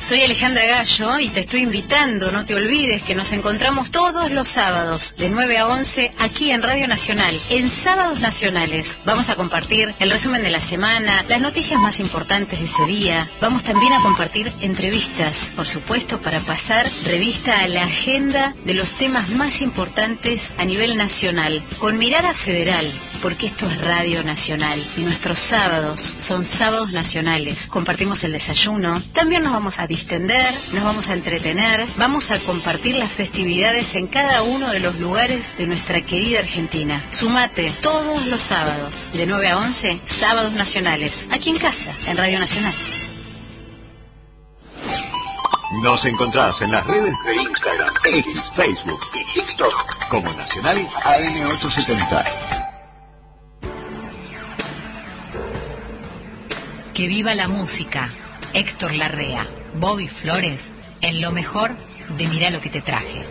Soy Alejandra Gallo y te estoy invitando, no te olvides que nos encontramos todos los sábados de 9 a 11 aquí en Radio Nacional, en Sábados Nacionales. Vamos a compartir el resumen de la semana, las noticias más importantes de ese día. Vamos también a compartir entrevistas, por supuesto, para pasar revista a la agenda de los temas más importantes a nivel nacional, con mirada federal, porque esto es Radio Nacional y nuestros sábados son sábados nacionales. Compartimos el desayuno, también nos vamos a distender, nos vamos a entretener, vamos a compartir las festividades en cada uno de los lugares de nuestra querida Argentina. Sumate todos los sábados de 9 a 11, sábados nacionales, aquí en casa, en Radio Nacional. Nos encontrás en las redes de Instagram, X, Facebook y TikTok como Nacional AM870. Que viva la música. Héctor Larrea, Bobby Flores, en lo mejor de Mirá lo que te traje.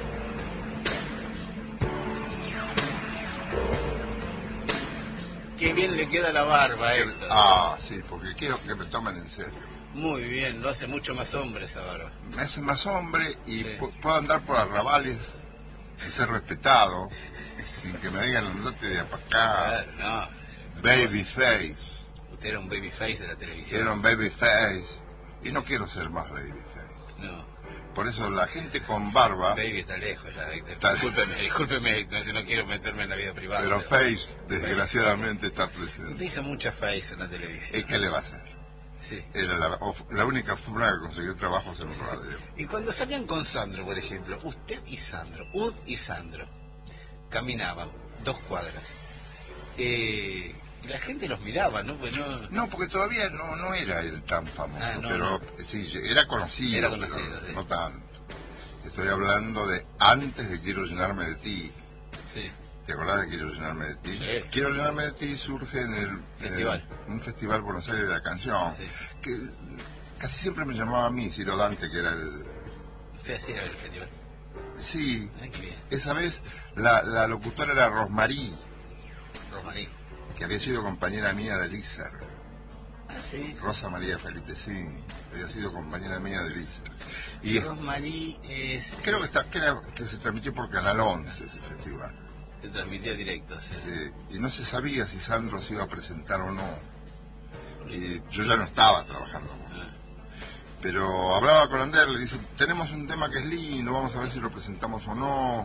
Qué bien le queda la barba, Héctor. Ah, sí, porque quiero que me tomen en serio. Muy bien, lo hace mucho más hombre esa barba. Me hace más hombre y Sí. puedo andar por arrabales y ser respetado sin que me digan andate de para acá. Claro, no. Babyface. Usted era un babyface de la televisión. Era un babyface y no quiero ser más babyface. No, Por eso la gente con barba, baby está lejos ya, Héctor. Está- Discúlpeme, Héctor, que no quiero meterme en la vida privada. pero face desgraciadamente está Usted presente. hizo mucha face en la televisión. ¿Y qué le va a hacer? Sí. Era la única forma de conseguir trabajos en un radio. Y cuando salían con Sandro, por ejemplo, usted y Sandro, Ud y Sandro, caminaban 2 cuadras. Y la gente los miraba, ¿no? Pues no... No, porque todavía no era él tan famoso, Ah, no, pero no. Sí, era conocido, Era conocido, pero sí. no tanto. Estoy hablando de antes de Quiero llenarme de ti. Sí. ¿Te acordás de Quiero llenarme de ti? Sí. Quiero llenarme de ti surge en el Festival. un festival Buenos Aires de la canción, Sí. que casi siempre me llamaba a mí, Ciro Dante, que era el... Usted hacía el festival. Sí, Ay, qué bien. esa vez la locutora era Rosmarí, Rosmarí. que había sido compañera mía de Lícer. Ah, sí. Rosa María Felipe, sí, había sido compañera mía de Lícer. Y Rosmarí es... creo que se transmitió por Canal 11 ese festival. Se transmitía directo, sí. Sí, y no se sabía si Sandro se iba a presentar o no. Y yo ya no estaba trabajando con él. Pero hablaba con Ander, le dice, tenemos un tema que es lindo, vamos a ver si lo presentamos o no.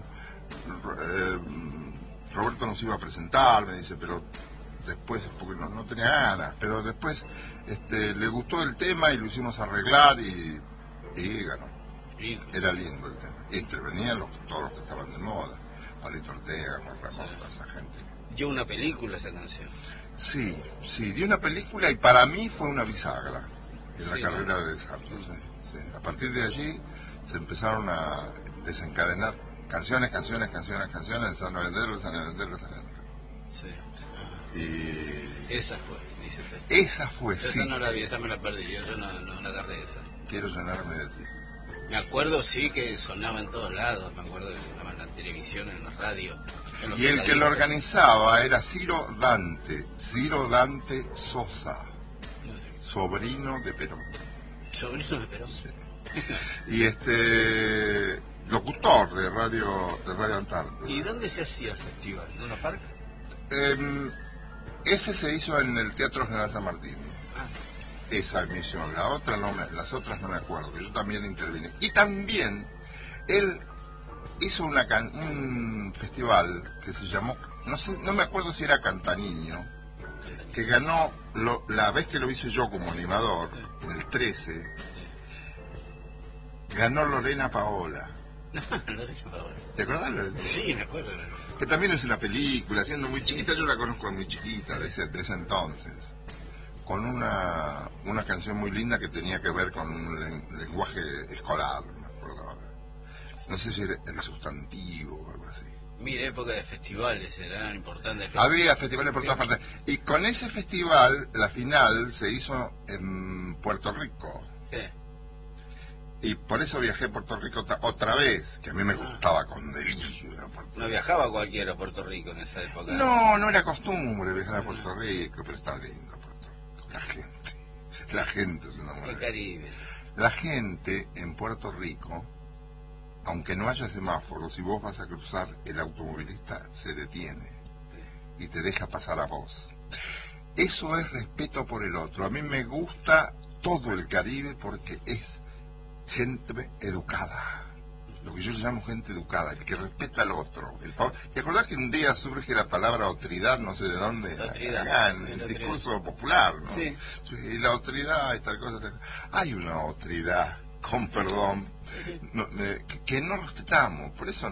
Roberto nos iba a presentar, me dice, pero después, porque no tenía ganas, pero después le gustó el tema y lo hicimos arreglar y ganó. Y Era lindo el tema. Y intervenían todos los que estaban de moda. Palito Ortega, Juan Ramón, toda esa gente. dio una película esa canción. Sí, dio una película y para mí fue una bisagra en Sí, la carrera de Santos. Sí. A partir de allí se empezaron a desencadenar canciones, San Venderlo. Sí. Y Esa fue, dice usted. esa fue, Esa sí. no la vi, esa me la perdí, yo no la agarré esa. Quiero llenarme de ti. Me acuerdo, sí, que sonaba en todos lados, me acuerdo que sonaba en la televisión, en la radio. En los Y el que lo tocadiscos. organizaba era Ciro Dante Sosa, sobrino de Perón. Sobrino de Perón. Sí. Y locutor de Radio Antártida. ¿Y dónde se hacía el festival? ¿En una parque? Ese se hizo en el Teatro General San Martín. Ah, Esa emisión, las otras no me acuerdo, que yo también intervine. Y también él hizo un festival que se llamó, no me acuerdo si era Cantaniño, que ganó la vez que lo hice yo como animador, en el 13, ganó Lorena Paola. Lorena Paola. ¿Te acordás, Lorena? Sí, me acuerdo. Que también es una película, siendo muy chiquita, yo la conozco muy chiquita, de ese entonces, con una canción muy linda que tenía que ver con un lenguaje escolar, no me acuerdo ahora. No sé si era el sustantivo o algo así. Mira, época de festivales, eran importantes. Había festivales por todas partes. Y con ese festival, la final se hizo en Puerto Rico. Sí. Y por eso viajé a Puerto Rico otra vez, que a mí me gustaba con delirio ir a Puerto Rico. No viajaba cualquiera a Puerto Rico en esa época. No era costumbre viajar a Puerto Rico, pero está lindo Puerto Rico. La gente es una El maravilla. Caribe. La gente en Puerto Rico, aunque no haya semáforos, si vos vas a cruzar, el automovilista se detiene y te deja pasar a vos. Eso es respeto por el otro. A mí me gusta todo el Caribe porque es gente educada. Lo que yo llamo gente educada, el que respeta al otro. ¿Te acordás que un día surge la palabra otridad, no sé de dónde? Acá en el discurso popular, ¿no? Sí. Y la otridad y tal cosa. Hay una otridad, con perdón, no, que no respetamos. Por eso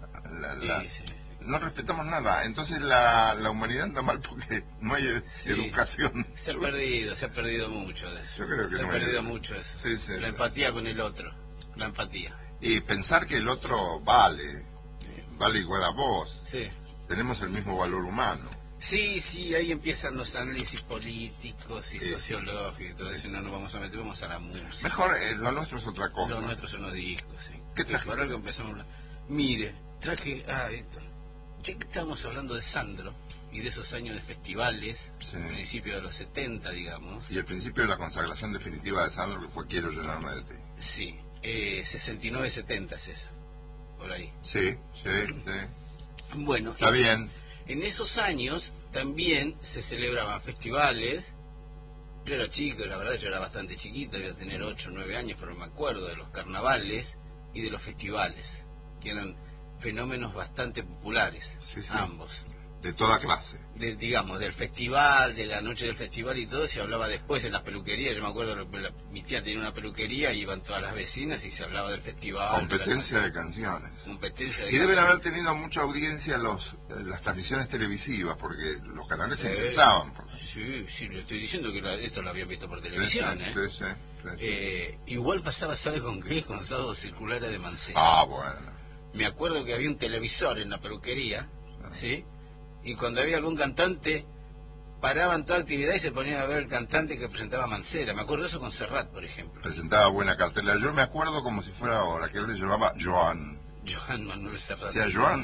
no respetamos nada. Entonces la humanidad anda mal porque no hay educación. Se ha perdido mucho de eso. Yo creo que se ha perdido mucho eso. La empatía con el otro. La empatía. Y pensar que el otro vale igual a vos. Sí. Tenemos el mismo valor humano. Sí, ahí empiezan los análisis políticos y sociológicos y todo eso. No nos vamos a meter, vamos a la música. Mejor, lo nuestro es otra cosa. Lo nuestro son los discos, sí. ¿Qué traje? Ahora que empezamos a hablar. Mire, traje... esto. Ya que estamos hablando de Sandro y de esos años de festivales, principio de los 70, digamos. Y el principio de la consagración definitiva de Sandro, que fue Quiero llenarme de ti. Sí. 69-70 es eso, por ahí. Sí. Bueno, está bien. En esos años también se celebraban festivales. Yo era chico, la verdad yo era bastante chiquito, iba a tener 8 o 9 años, pero me acuerdo de los carnavales y de los festivales, que eran fenómenos bastante populares, ambos. De toda clase. Digamos, del festival, de la noche del festival y todo, se hablaba después en las peluquerías. Yo me acuerdo, mi tía tenía una peluquería, iban todas las vecinas y se hablaba del festival. Competencia de canciones. Y deben haber tenido mucha audiencia las transmisiones televisivas, porque los canales se interesaban. Sí, le estoy diciendo que esto lo habían visto por televisión. Igual pasaba, ¿sabes con qué? Con los sábados circulares de Mancera. Bueno. Me acuerdo que había un televisor en la peluquería, ¿sí? Y cuando había algún cantante, paraban toda actividad y se ponían a ver el cantante que presentaba Mancera. Me acuerdo eso con Serrat, por ejemplo. Presentaba buena cartela. Yo me acuerdo como si fuera ahora, que él le llamaba Joan Manuel Serrat. O sea, Joan